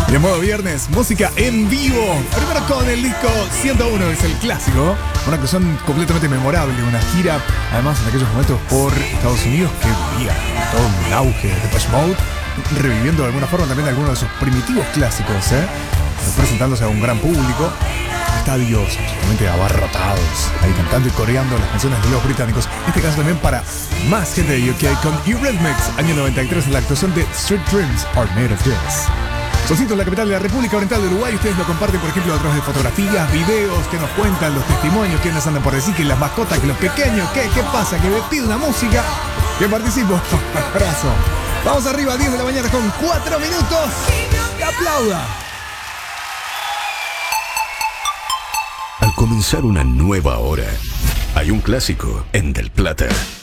Y en modo viernes, música en vivo. Primero con el disco 101, es el clásico. Una actuación completamente memorable, una gira, además en aquellos momentos por Estados Unidos que vivía todo un auge de Depeche Mode, reviviendo de alguna forma también algunos de sus primitivos clásicos, presentándose a un gran público. Estadios absolutamente abarrotados, ahí cantando y coreando las canciones de los británicos. En este caso también para más gente de UK con Eurythmics, año 93, en la actuación de Street Dreams Are Made of This. Socito, la capital de la República Oriental de Uruguay. Ustedes lo comparten, por ejemplo, a través de fotografías, videos, que nos cuentan los testimonios, quienes andan por decir, que las mascotas, que los pequeños, ¿qué pasa? Que me pide una música, que participo. Abrazo. Vamos arriba, 10 de la mañana con 4 minutos. ¡Que aplauda! Al comenzar una nueva hora, hay un clásico en Del Plata.